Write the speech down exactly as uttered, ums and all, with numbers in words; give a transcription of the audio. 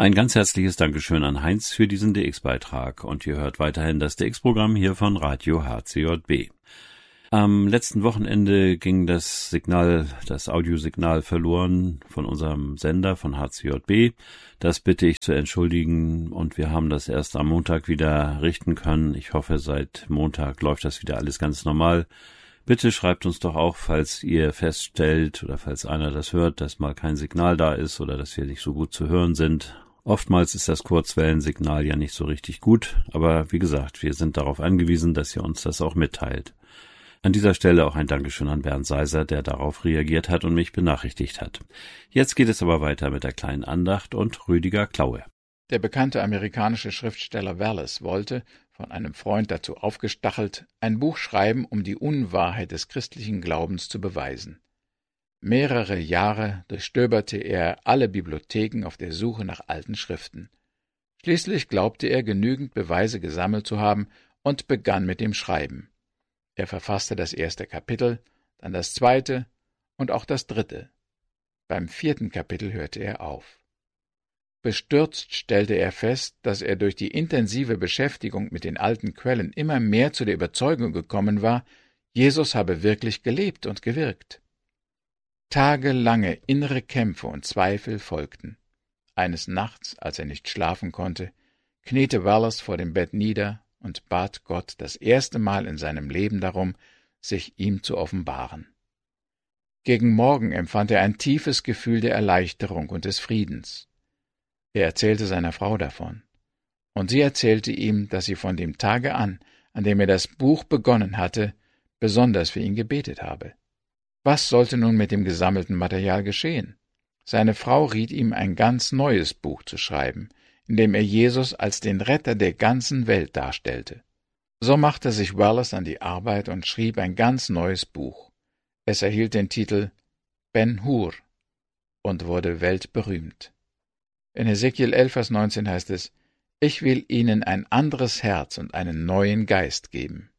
Ein ganz herzliches Dankeschön an Heinz für diesen D X-Beitrag und ihr hört weiterhin das D X-Programm hier von Radio H C J B. Am letzten Wochenende ging das Signal, das Audiosignal verloren von unserem Sender von H C J B. Das bitte ich zu entschuldigen und wir haben das erst am Montag wieder richten können. Ich hoffe, seit Montag läuft das wieder alles ganz normal. Bitte schreibt uns doch auch, falls ihr feststellt oder falls einer das hört, dass mal kein Signal da ist oder dass wir nicht so gut zu hören sind. Oftmals ist das Kurzwellensignal ja nicht so richtig gut, aber wie gesagt, wir sind darauf angewiesen, dass ihr uns das auch mitteilt. An dieser Stelle auch ein Dankeschön an Bernd Seiser, der darauf reagiert hat und mich benachrichtigt hat. Jetzt geht es aber weiter mit der kleinen Andacht und Rüdiger Klaue. Der bekannte amerikanische Schriftsteller Wallace wollte, von einem Freund dazu aufgestachelt, ein Buch schreiben, um die Unwahrheit des christlichen Glaubens zu beweisen. Mehrere Jahre durchstöberte er alle Bibliotheken auf der Suche nach alten Schriften. Schließlich glaubte er, genügend Beweise gesammelt zu haben und begann mit dem Schreiben. Er verfasste das erste Kapitel, dann das zweite und auch das dritte. Beim vierten Kapitel hörte er auf. Bestürzt stellte er fest, dass er durch die intensive Beschäftigung mit den alten Quellen immer mehr zu der Überzeugung gekommen war, Jesus habe wirklich gelebt und gewirkt. Tagelange innere Kämpfe und Zweifel folgten. Eines Nachts, als er nicht schlafen konnte, kniete Wallace vor dem Bett nieder und bat Gott das erste Mal in seinem Leben darum, sich ihm zu offenbaren. Gegen Morgen empfand er ein tiefes Gefühl der Erleichterung und des Friedens. Er erzählte seiner Frau davon, und sie erzählte ihm, dass sie von dem Tage an, an dem er das Buch begonnen hatte, besonders für ihn gebetet habe. Was sollte nun mit dem gesammelten Material geschehen? Seine Frau riet ihm, ein ganz neues Buch zu schreiben, in dem er Jesus als den Retter der ganzen Welt darstellte. So machte sich Wallace an die Arbeit und schrieb ein ganz neues Buch. Es erhielt den Titel Ben-Hur und wurde weltberühmt. In Hesekiel elf, Vers neunzehn heißt es: Ich will ihnen ein anderes Herz und einen neuen Geist geben.